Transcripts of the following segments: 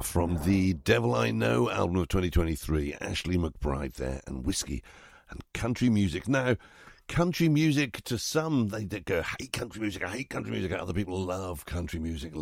from the Devil I Know album of 2023. Ashley McBryde there, and Whiskey and country music. Now, country music, to some, they go, I hate country music. Other people love country music.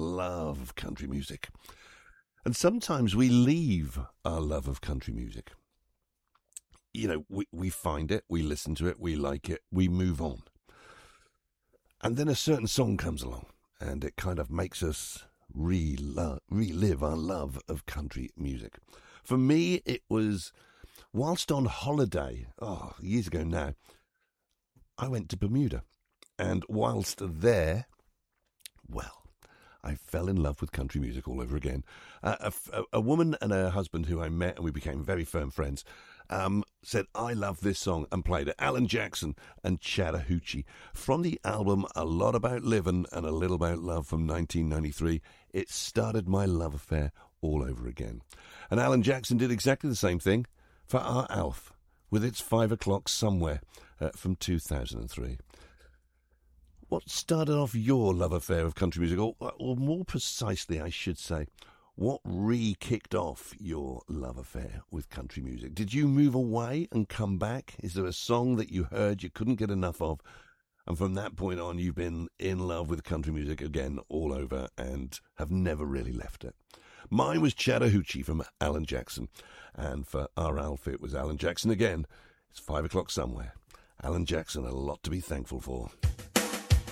And sometimes we leave our love of country music. You know, we find it, we listen to it, we like it, we move on. And then a certain song comes along, and it kind of makes us relive our love of country music. For me, it was whilst on holiday, years ago now, I went to Bermuda. And whilst there, well, I fell in love with country music all over again. A woman and her husband who I met, and we became very firm friends, said, I love this song, and played it. Alan Jackson and Chattahoochee. From the album A Lot About Livin' and A Little About Love from 1993, it started my love affair all over again. And Alan Jackson did exactly the same thing for our Alf, with its 5 o'clock somewhere from 2003. What started off your love affair of country music, or more precisely, I should say, what re-kicked off your love affair with country music? Did you move away and come back? Is there a song that you heard you couldn't get enough of, and from that point on you've been in love with country music again all over and have never really left it? Mine was Chattahoochee from Alan Jackson, and for our Alf it was Alan Jackson again. It's 5 o'clock somewhere. Alan Jackson, a lot to be thankful for.